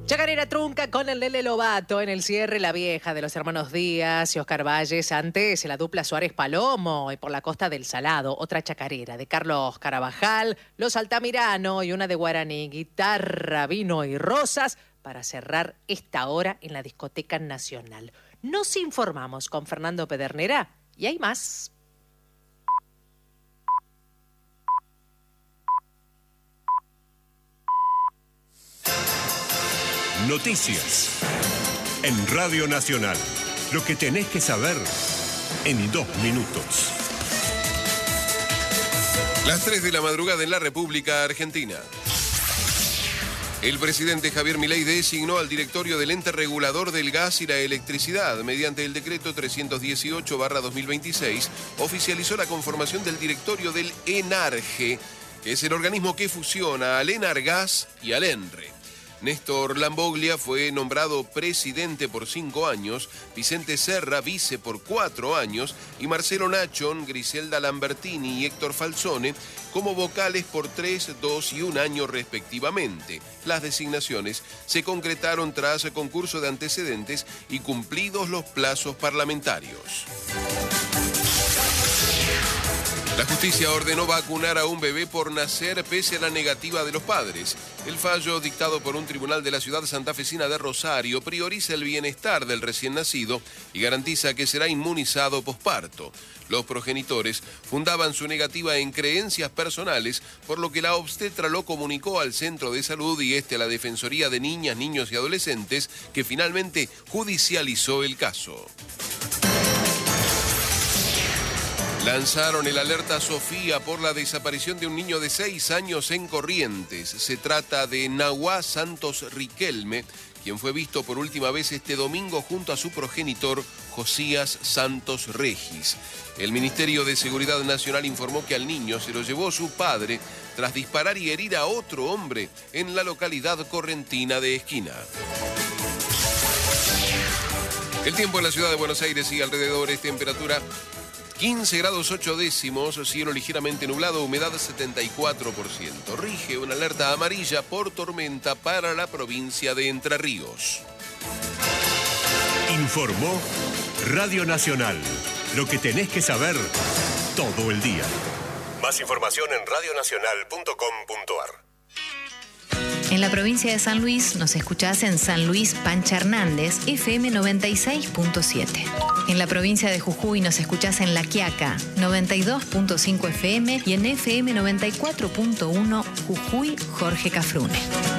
Chacarera trunca con el Lele Lobato en el cierre La Vieja de los hermanos Díaz y Oscar Valles. Antes la dupla Suárez Palomo y por la costa del Salado. Otra chacarera de Carlos Carabajal, Los Altamirano y una de Guaraní. Guitarra, vino y rosas para cerrar esta hora en la Discoteca Nacional. Nos informamos con Fernando Pedernera y hay más. Noticias en Radio Nacional. Lo que tenés que saber en 2 minutos. Las 3 de la madrugada en la República Argentina. El presidente Javier Milei designó al directorio del ente regulador del gas y la electricidad. Mediante el decreto 318/2026, oficializó la conformación del directorio del ENARGE, que es el organismo que fusiona al Enargas y al ENRE. Néstor Lamboglia fue nombrado presidente por 5 años, Vicente Serra vice por 4 años y Marcelo Nachon, Griselda Lambertini y Héctor Falzone como vocales por 3, 2 y 1 año respectivamente. Las designaciones se concretaron tras concurso de antecedentes y cumplidos los plazos parlamentarios. La justicia ordenó vacunar a un bebé por nacer pese a la negativa de los padres. El fallo dictado por un tribunal de la ciudad santafesina de Rosario prioriza el bienestar del recién nacido y garantiza que será inmunizado posparto. Los progenitores fundaban su negativa en creencias personales, por lo que la obstetra lo comunicó al centro de salud y a la Defensoría de Niñas, Niños y Adolescentes, que finalmente judicializó el caso. Lanzaron el alerta Sofía por la desaparición de un niño de 6 años en Corrientes. Se trata de Nahuá Santos Riquelme, quien fue visto por última vez este domingo junto a su progenitor Josías Santos Regis. El Ministerio de Seguridad Nacional informó que al niño se lo llevó su padre tras disparar y herir a otro hombre en la localidad correntina de Esquina. El tiempo en la ciudad de Buenos Aires y alrededores, temperatura 15 grados 8 décimos, cielo ligeramente nublado, humedad 74%. Rige una alerta amarilla por tormenta para la provincia de Entre Ríos. Informó Radio Nacional. Lo que tenés que saber todo el día. Más información en radionacional.com.ar. En la provincia de San Luis nos escuchás en San Luis Pancha Hernández, FM 96.7. En la provincia de Jujuy nos escuchás en La Quiaca, 92.5 FM y en FM 94.1 Jujuy Jorge Cafrune.